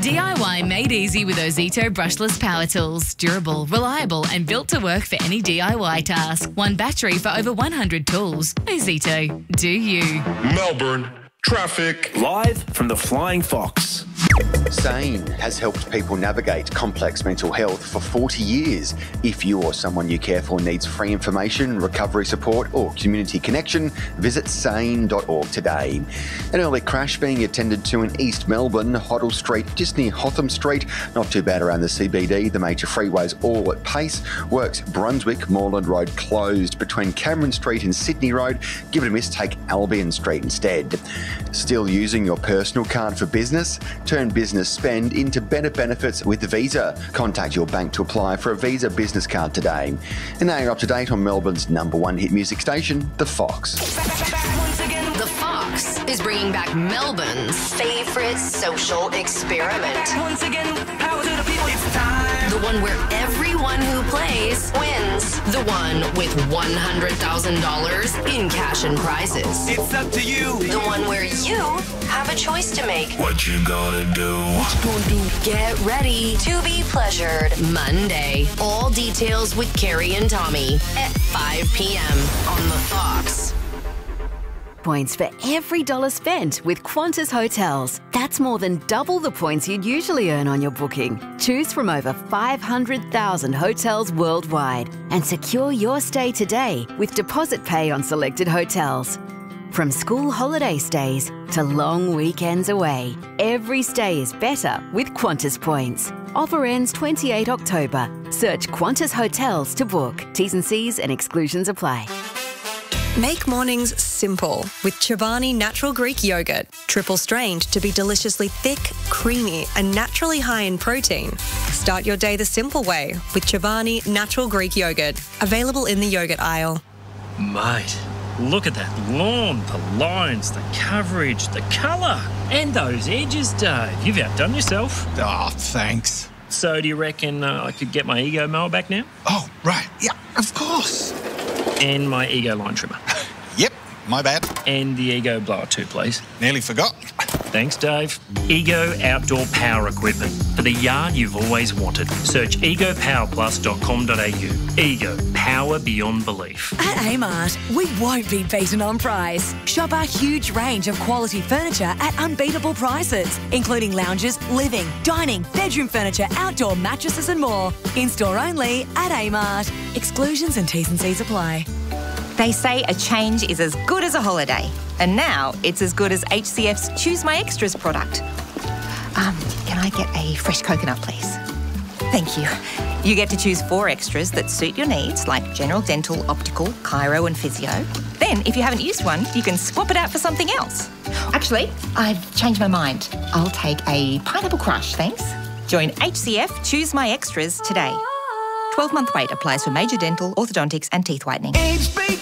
DIY made easy with Ozito brushless power tools. Durable, reliable and built to work for any DIY task. One battery for over 100 tools. Ozito, do you. Melbourne traffic. Live from the Flying Fox. SANE has helped people navigate complex mental health for 40 years. If you or someone you care for needs free information, recovery support or community connection, visit sane.org today. An early crash being attended to in East Melbourne, Hoddle Street, just near Hotham Street. Not too bad around the CBD. The major freeways all at pace. Works Brunswick, Moreland Road closed. Between Cameron Street and Sydney Road, give it a miss, take Albion Street instead. Still using your personal card for business? Turn business spend into better benefits with Visa. Contact your bank to apply for a Visa business card today. And now you're up to date on Melbourne's #1 hit music station, The Fox. The Fox is bringing back Melbourne's favourite social experiment. Once again, power to the people, it's time. The one where everyone who plays wins. The one with $100,000 in cash and prizes. It's up to you. The one where you have a choice to make. What you gonna do? Get ready to be pleasured. Monday. All details with Carrie and Tommy at 5 p.m. on The Fox. Points for every dollar spent with Qantas Hotels. That's more than double the points you'd usually earn on your booking. Choose from over 500,000 hotels worldwide and secure your stay today with deposit pay on selected hotels. From school holiday stays to long weekends away, every stay is better with Qantas points. Offer ends 28 October. Search Qantas Hotels to book. T's and C's and exclusions apply. Make mornings simple with Chobani Natural Greek Yogurt. Triple strained to be deliciously thick, creamy and naturally high in protein. Start your day the simple way with Chobani Natural Greek Yogurt. Available in the yogurt aisle. Mate, look at that lawn, the lines, the coverage, the colour and those edges, Dave. You've outdone yourself. Oh, thanks. So do you reckon I could get my Ego mower back now? Oh, right. Yeah, of course. And my Ego line trimmer. Yep, my bad. And the Ego blower too, please. Nearly forgot. Thanks, Dave. Ego Outdoor Power Equipment for the yard you've always wanted. Search egopowerplus.com.au. Ego, power beyond belief. At Amart, we won't be beaten on price. Shop our huge range of quality furniture at unbeatable prices, including lounges, living, dining, bedroom furniture, outdoor mattresses and more. In-store only at Amart. Exclusions and T's and C's apply. They say a change is as good as a holiday. And now it's as good as HCF's Choose My Extras product. Can I get a fresh coconut, please? Thank you. You get to choose 4 extras that suit your needs, like general dental, optical, chiro and physio. Then, if you haven't used one, you can swap it out for something else. Actually, I've changed my mind. I'll take a pineapple crush, thanks. Join HCF Choose My Extras today. 12-month wait applies for major dental, orthodontics and teeth whitening. HB